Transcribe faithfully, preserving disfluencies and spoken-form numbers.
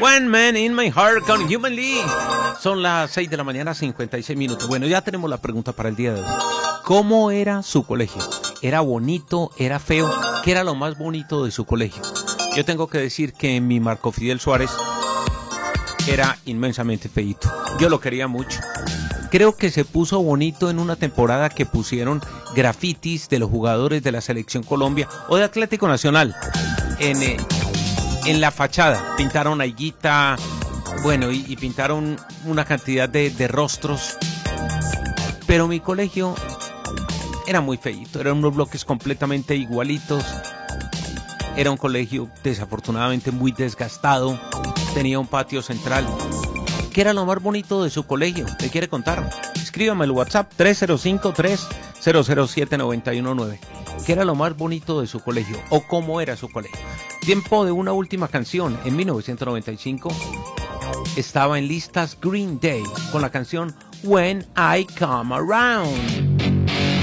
One Man in My Heart con Human League. Son las seis de la mañana, cincuenta y seis minutos. Bueno, ya tenemos la pregunta para el día de hoy. ¿Cómo era su colegio? ¿Era bonito? ¿Era feo? ¿Qué era lo más bonito de su colegio? Yo tengo que decir que mi Marco Fidel Suárez era inmensamente feíto. Yo lo quería mucho. Creo que se puso bonito en una temporada que pusieron grafitis de los jugadores de la Selección Colombia o de Atlético Nacional en, eh, en la fachada. Pintaron a Higuita, bueno, y, y pintaron una cantidad de, de rostros. Pero mi colegio era muy feíto, eran unos bloques completamente igualitos. Era un colegio desafortunadamente muy desgastado, tenía un patio central. ¿Qué era lo más bonito de su colegio? ¿Qué quiere contar? Escríbame al WhatsApp tres cero cinco, tres cero cero siete, nueve uno nueve. ¿Qué era lo más bonito de su colegio? ¿O cómo era su colegio? Tiempo de una última canción. En mil novecientos noventa y cinco estaba en listas Green Day con la canción When I Come Around.